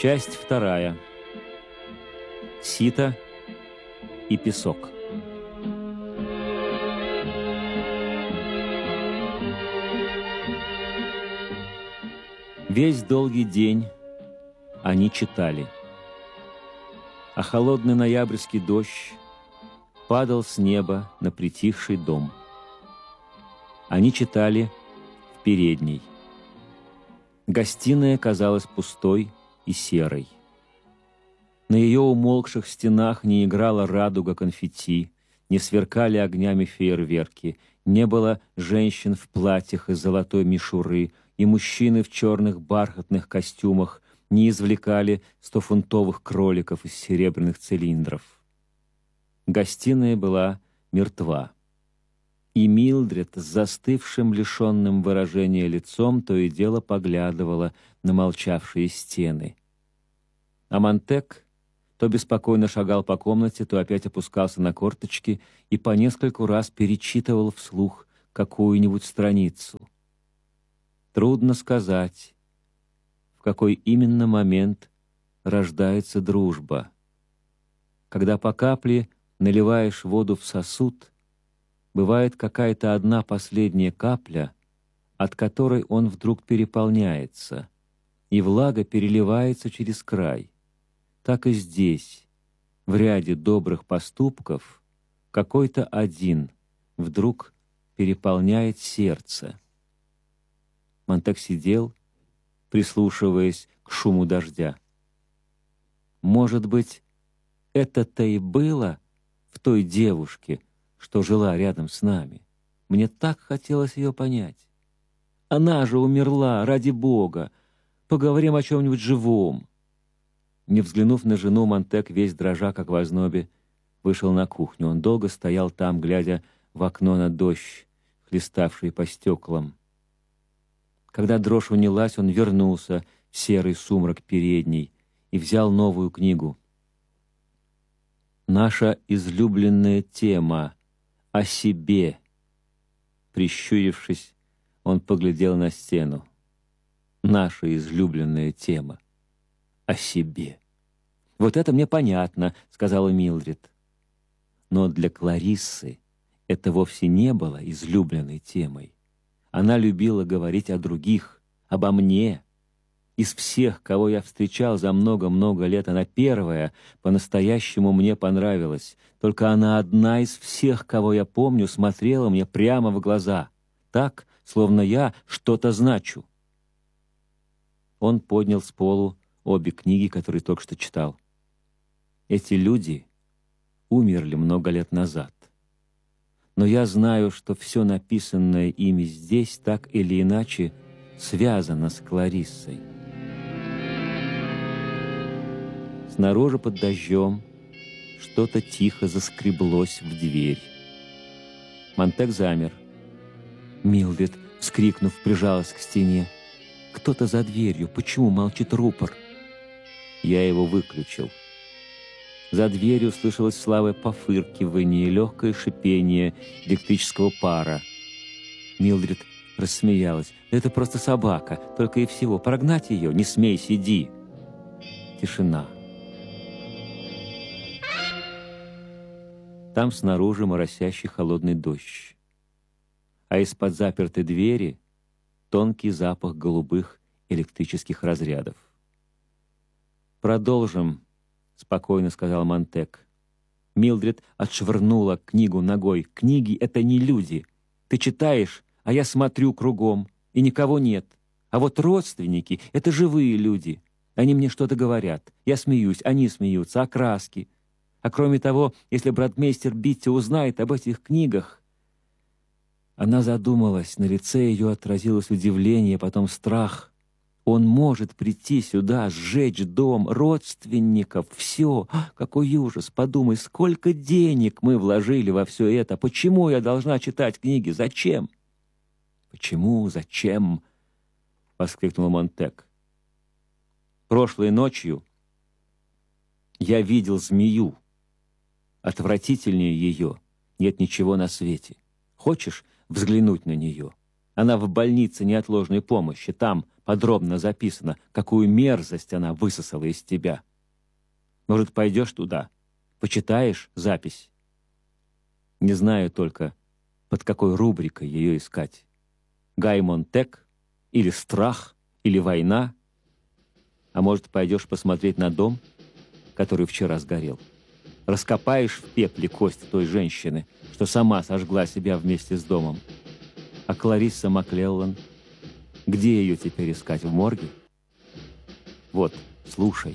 Часть вторая. Сито и песок. Весь долгий день они читали, а холодный ноябрьский дождь падал с неба на притихший дом. Они читали в передней. Гостиная казалась пустой и серой. На ее умолкших стенах не играла радуга конфетти, не сверкали огнями фейерверки, не было женщин в платьях из золотой мишуры, и мужчины в черных бархатных костюмах не извлекали 100-фунтовых кроликов из серебряных цилиндров. Гостиная была мертва. И Милдред с застывшим, лишенным выражения лицом то и дело поглядывала на молчавшие стены. А Монтек то беспокойно шагал по комнате, то опять опускался на корточки и по нескольку раз перечитывал вслух какую-нибудь страницу. Трудно сказать, в какой именно момент рождается дружба. Когда по капле наливаешь воду в сосуд, бывает какая-то одна последняя капля, от которой он вдруг переполняется, и влага переливается через край. Так и здесь, в ряде добрых поступков, какой-то один вдруг переполняет сердце. Монтек сидел, прислушиваясь к шуму дождя. Может быть, это-то и было в той девушке, что жила рядом с нами. Мне так хотелось ее понять. Она же умерла, ради Бога. Поговорим о чем-нибудь живом. Не взглянув на жену, Монтек, весь дрожа, как в ознобе, вышел на кухню. Он долго стоял там, глядя в окно на дождь, хлеставший по стеклам. Когда дрожь унялась, он вернулся в серый сумрак передней и взял новую книгу. «Наша излюбленная тема о себе». Прищурившись, он поглядел на стену. «Наша излюбленная тема о себе». «Вот это мне понятно», — сказала Милдред. Но для Клариссы это вовсе не было излюбленной темой. Она любила говорить о других, обо мне. Из всех, кого я встречал за много-много лет, она первая по-настоящему мне понравилась. Только она одна из всех, кого я помню, смотрела мне прямо в глаза. Так, словно я что-то значу. Он поднял с полу обе книги, которые только что читал. Эти люди умерли много лет назад. Но я знаю, что все написанное ими здесь так или иначе связано с Клариссой. Снаружи под дождем что-то тихо заскреблось в дверь. Монтек замер. Милдред, вскрикнув, прижалась к стене. «Кто-то за дверью. Почему молчит рупор?» Я его выключил. За дверью слышалось слабое пофыркивание и легкое шипение электрического пара. Милдред рассмеялась. «Это просто собака, только и всего. Прогнать ее? Не смей, сиди!» Тишина. Там снаружи моросящий холодный дождь. А из-под запертой двери тонкий запах голубых электрических разрядов. «Продолжим», — спокойно сказал Монтек. Милдред отшвырнула книгу ногой. «Книги — это не люди. Ты читаешь, а я смотрю кругом, и никого нет. А вот родственники — это живые люди. Они мне что-то говорят. Я смеюсь, они смеются, окраски. А кроме того, если братмейстер Битти узнает об этих книгах...» Она задумалась, на лице ее отразилось удивление, потом страх. Он может прийти сюда, сжечь дом, родственников, все. Какой ужас! Подумай, сколько денег мы вложили во все это. Почему я должна читать книги? Зачем? Почему? Зачем? Воскликнул Монтек. Прошлой ночью я видел змею. Отвратительнее ее нет ничего на свете. Хочешь взглянуть на нее? Она в больнице неотложной помощи. Там подробно записано, какую мерзость она высосала из тебя. Может, пойдешь туда, почитаешь запись? Не знаю только, под какой рубрикой ее искать. Гай Монтек? Или страх? Или война? А может, пойдешь посмотреть на дом, который вчера сгорел? Раскопаешь в пепле кость той женщины, что сама сожгла себя вместе с домом? А Кларисса Маклеллан? Где ее теперь искать, в морге? Вот, слушай.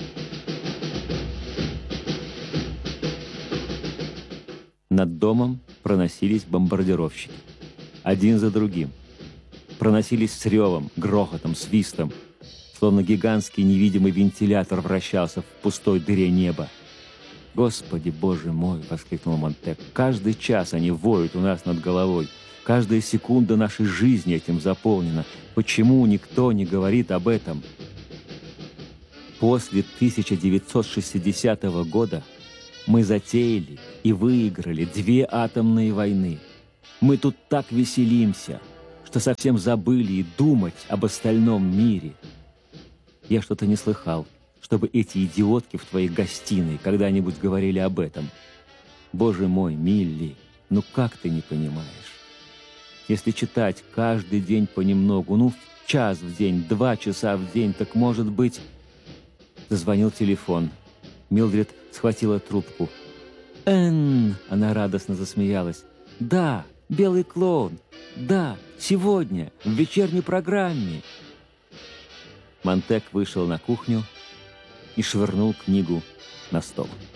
Над домом проносились бомбардировщики. Один за другим. Проносились с ревом, грохотом, свистом. Словно гигантский невидимый вентилятор вращался в пустой дыре неба. «Господи, Боже мой!» — воскликнул Монтек. «Каждый час они воют у нас над головой. Каждая секунда нашей жизни этим заполнена. Почему никто не говорит об этом?» После 1960 года мы затеяли и выиграли 2 атомные войны. Мы тут так веселимся, что совсем забыли и думать об остальном мире. Я что-то не слыхал, чтобы эти идиотки в твоей гостиной когда-нибудь говорили об этом. Боже мой, Милли, ну как ты не понимаешь? Если читать каждый день понемногу, ну, час в день, 2 часа в день, так, может быть... Зазвонил телефон. Милдред схватила трубку. «Энн!» — она радостно засмеялась. «Да, белый клоун! Да, сегодня, в вечерней программе!» Монтек вышел на кухню и швырнул книгу на стол.